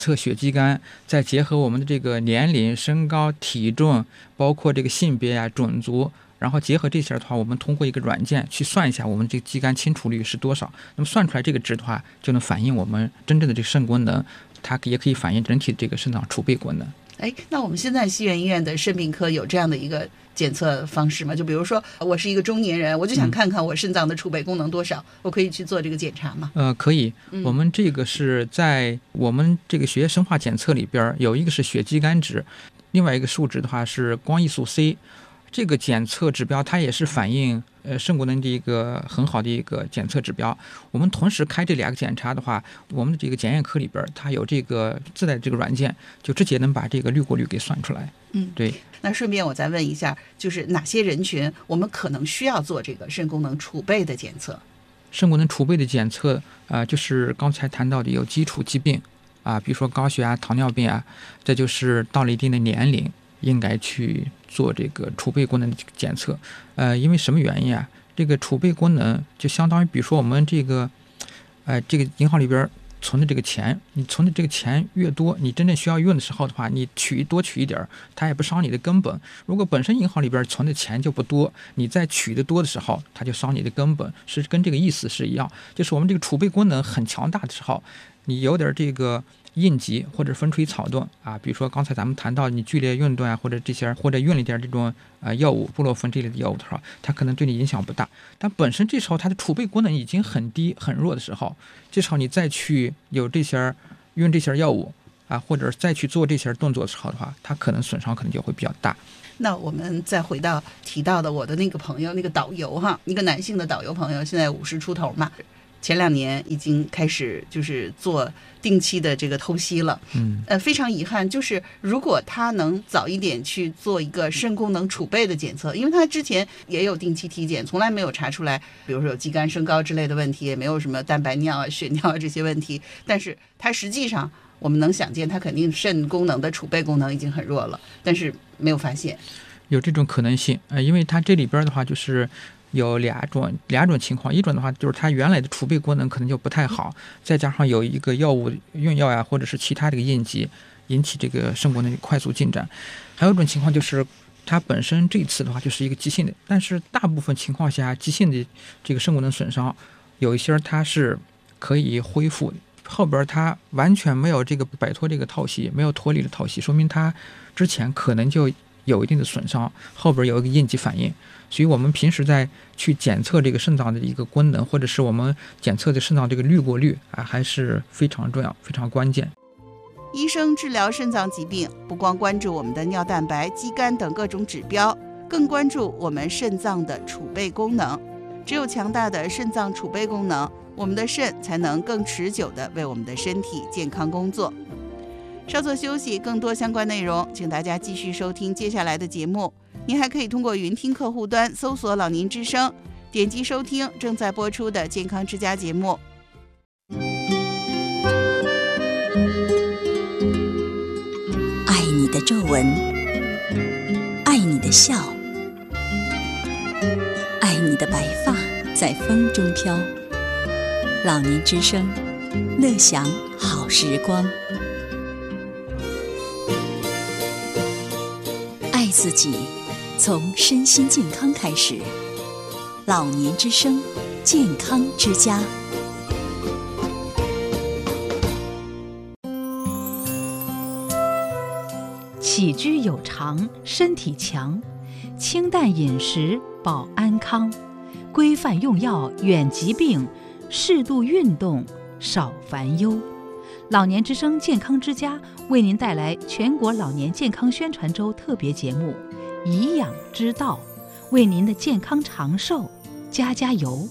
测血肌酐，再结合我们的这个年龄、身高、体重，包括这个性别啊、种族，然后结合这些的话，我们通过一个软件去算一下我们这个肌酐清除率是多少。那么算出来这个值的话，就能反映我们真正的这个肾功能，它也可以反映整体的这个肾脏储备功能。 那我们现在西苑医院的肾病科有这样的一个检测方式吗？就比如说我是一个中年人，我就想看看我肾脏的储备功能多少，我可以去做这个检查吗？ 可以。我们这个是在我们这个血液生化检测里边有一个是血肌酐值，另外一个数值的话是光艺素 C。这个检测指标它也是反映肾功能的一个很好的一个检测指标。我们同时开这2个检查的话，我们的这个检验科里边它有这个自带这个软件，就直接能把这个滤过率给算出来。对。 那顺便我再问一下，就是哪些人群我们可能需要做这个肾功能储备的检测？ 肾功能储备的检测就是刚才谈到的有基础疾病比如说高血压、糖尿病这就是到了一定的年龄应该去做这个储备功能的检测。因为什么原因这个储备功能就相当于比如说我们这个银行里边存的这个钱，你存的这个钱越多，你真正需要用的时候的话，你多取一点，它也不伤你的根本。如果本身银行里边存的钱就不多，你再取的多的时候，它就伤你的根本，是跟这个意思是一样。就是我们这个储备功能很强大的时候，你有点这个应急或者风吹草动比如说刚才咱们谈到你剧烈运动或者这些或者用了点这种药物布洛芬这类的药物的时候，它可能对你影响不大。但本身这时候它的储备功能已经很低很弱的时候，这时候你再去有这些用这些药物或者再去做这些动作的时候的话，它可能损伤可能就会比较大。 那我们再回到提到的我的那个朋友，那个导游一个男性的导游朋友，现在50出头嘛，前2年已经开始就是做定期的这个透析了。非常遗憾，就是如果他能早一点去做一个肾功能储备的检测，因为他之前也有定期体检，从来没有查出来比如说有肌酐升高之类的问题，也没有什么蛋白尿血尿这些问题，但是他实际上我们能想见他肯定肾功能的储备功能已经很弱了，但是没有发现。 有这种可能性因为他这里边的话就是有两种情况，一种的话就是它原来的储备功能可能就不太好，再加上有一个药物用药或者是其他这个应急引起这个肾功能快速进展。还有一种情况就是它本身这一次的话就是一个急性的，但是大部分情况下急性的这个肾功能损伤有一些它是可以恢复，后边它完全没有这个摆脱这个套系，没有脱离了套系，说明它之前可能就有一定的损伤，后边有一个应急反应。所以我们平时在去检测这个肾脏的一个功能，或者是我们检测的肾脏这个滤过率还是非常重要非常关键。 医生治疗肾脏疾病不光关注我们的尿蛋白、肌酐等各种指标，更关注我们肾脏的储备功能。只有强大的肾脏储备功能，我们的肾才能更持久地为我们的身体健康工作。稍作休息，更多相关内容请大家继续收听接下来的节目。您还可以通过云听客户端搜索老年之声，点击收听正在播出的健康之家节目。 爱你的皱纹，爱你的笑，爱你的白发在风中飘。老年之声，乐享好时光。爱自己，从身心健康开始。老年之声，健康之家。 起居有常，身体强；清淡饮食保安康，规范用药远疾病，适度运动少烦忧。老年之声健康之家为您带来全国老年健康宣传周特别节目《颐养之道》，为您的健康长寿加油。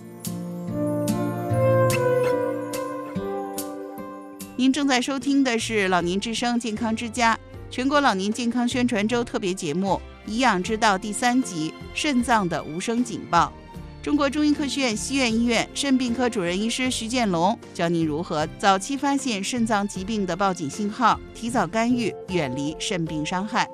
您正在收听的是老年之声健康之家全国老年健康宣传周特别节目《颐养之道》第3集肾脏的无声警报。中国中医科学院西苑医院肾病科主任医师徐建龙教您如何早期发现肾脏疾病的报警信号，提早干预，远离肾病伤害。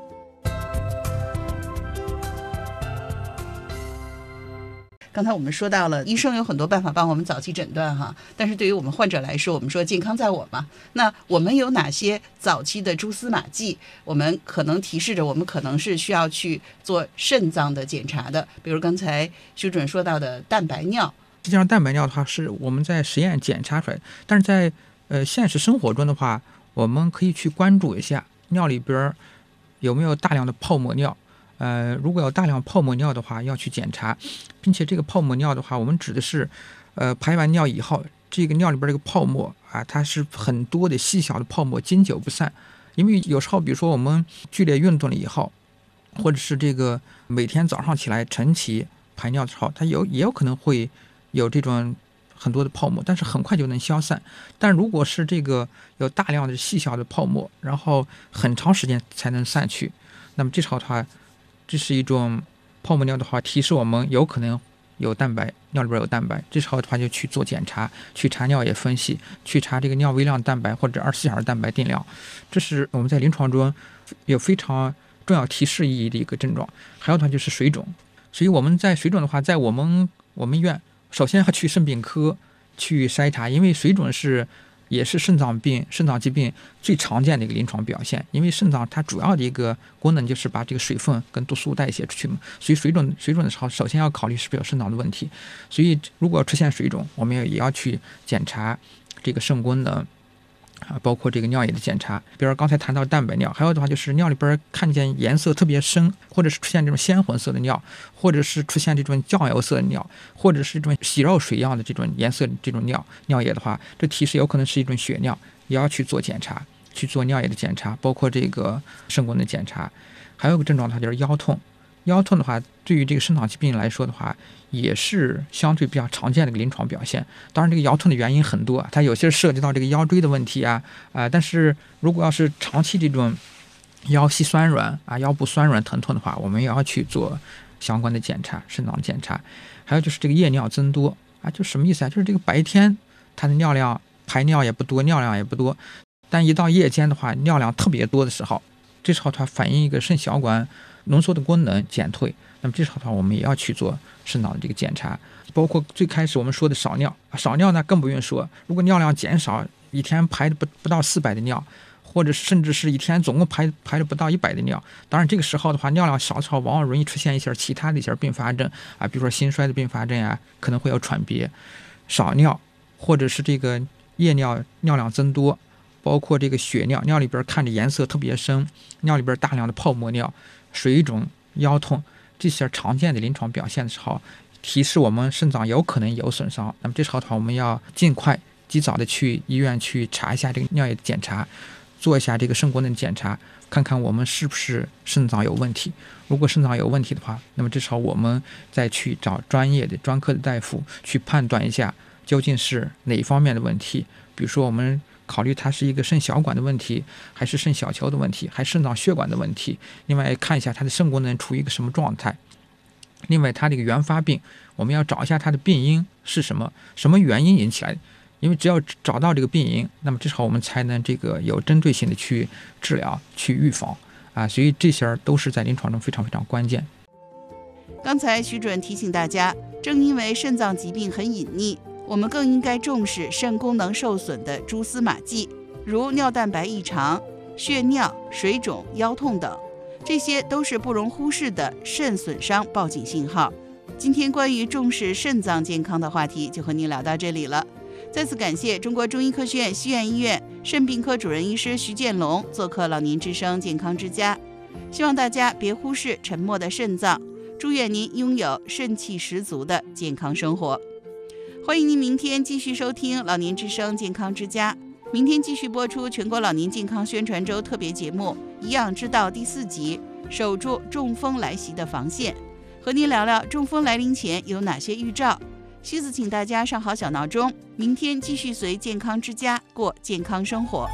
刚才我们说到了，医生有很多办法帮我们早期诊断哈，但是对于我们患者来说，我们说健康在我嘛，那我们有哪些早期的蛛丝马迹，我们可能提示着我们可能是需要去做肾脏的检查的，比如刚才徐主任说到的蛋白尿。 实际上蛋白尿的话是我们在实验检查出来的，但是在现实生活中的话，我们可以去关注一下尿里边有没有大量的泡沫尿。如果有大量泡沫尿的话，要去检查，并且这个泡沫尿的话，我们指的是，排完尿以后，这个尿里边这个泡沫啊，它是很多的细小的泡沫，经久不散。因为有时候，比如说我们剧烈运动了以后，或者是这个每天早上起来晨起排尿的时候，它也有可能会有这种很多的泡沫，但是很快就能消散。但如果是这个有大量的细小的泡沫，然后很长时间才能散去，那么这时候的话，这是一种泡沫尿的话，提示我们有可能有蛋白，尿里边有蛋白。这时候的话就去做检查，去查尿液分析，去查这个尿微量蛋白或者24小时蛋白定量。这是我们在临床中有非常重要提示意义的一个症状。还有的话就是水肿，所以我们在水肿的话，在我们院首先要去肾病科去筛查，因为水肿也是肾脏疾病最常见的一个临床表现。因为肾脏它主要的一个功能就是把这个水分跟毒素代谢出去嘛，所以水肿的时候，首先要考虑是不是有肾脏的问题。所以如果出现水肿，我们也要去检查这个肾功能啊，包括这个尿液的检查。比如刚才谈到蛋白尿，还有的话就是尿里边看见颜色特别深，或者是出现这种鲜红色的尿，或者是出现这种酱油色的尿，或者是这种洗肉水样的这种颜色的这种尿液的话，这提示有可能是一种血尿，也要去做检查，去做尿液的检查，包括这个肾功能检查。还有一个症状的话就是腰痛。腰痛的话，对于这个肾脏疾病来说的话，也是相对比较常见的一个临床表现。当然，这个腰痛的原因很多，它有些涉及到这个腰椎的问题啊，但是如果要是长期这种腰膝酸软啊、腰部酸软疼痛的话，我们也要去做相关的检查，肾脏检查。还有就是这个夜尿增多啊，就什么意思啊？就是这个白天它的尿量排尿也不多，尿量也不多，但一到夜间的话，尿量特别多的时候，这时候它反映一个肾小管浓缩的功能减退，那么这时候的话，我们也要去做肾脏的这个检查。包括最开始我们说的少尿呢更不用说，如果尿量减少，一天排的不到400的尿，或者甚至是一天总共排了不到100的尿，当然这个时候的话，尿量少的时候往往容易出现一些其他的一些并发症啊，比如说心衰的并发症啊，可能会有喘憋。少尿或者是这个夜尿尿量增多，包括这个血尿，尿里边看着颜色特别深，尿里边大量的泡沫尿，水肿、腰痛，这些常见的临床表现的时候，提示我们肾脏有可能有损伤。那么这时候的话，我们要及早的去医院去查一下这个尿液的检查，做一下这个肾功能检查，看看我们是不是肾脏有问题。如果肾脏有问题的话，那么这时候我们再去找专科的大夫去判断一下究竟是哪一方面的问题。比如说我们考虑它是一个肾小管的问题，还是肾小球的问题，还是肾脏血管的问题。另外看一下它的肾功能处于一个什么状态。另外它这个原发病，我们要找一下它的病因是什么原因引起来的。因为只要找到这个病因，那么至少我们才能这个有针对性的去治疗、去预防啊，所以这些都是在临床中非常非常关键。 刚才徐主任提醒大家，正因为肾脏疾病很隐匿，我们更应该重视肾功能受损的蛛丝马迹，如尿蛋白异常、血尿、水肿、腰痛等，这些都是不容忽视的肾损伤报警信号。今天关于重视肾脏健康的话题就和您聊到这里了。再次感谢中国中医科学院西苑医院肾病科主任医师徐建龙做客老年之声健康之家，希望大家别忽视沉默的肾脏，祝愿您拥有肾气十足的健康生活。欢迎您明天继续收听老年之声健康之家，明天继续播出全国老年健康宣传周特别节目《一样知道》第4集，守住中风来袭的防线，和您聊聊中风来临前有哪些预兆。西子请大家上好小闹钟，明天继续随健康之家过健康生活。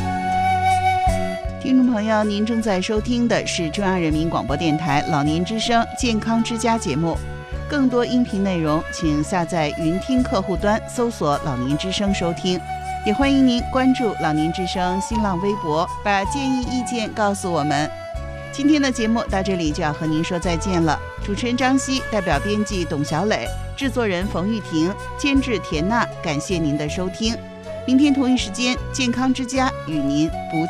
听众朋友，您正在收听的是中央人民广播电台老年之声健康之家节目，更多音频内容请下载云听客户端搜索老年之声收听，也欢迎您关注老年之声新浪微博，把建议意见告诉我们。 今天的节目到这里就要和您说再见了。主持人张希，代表编辑董小磊，制作人冯玉婷，监制田娜，感谢您的收听。明天同一时间，健康之家与您不见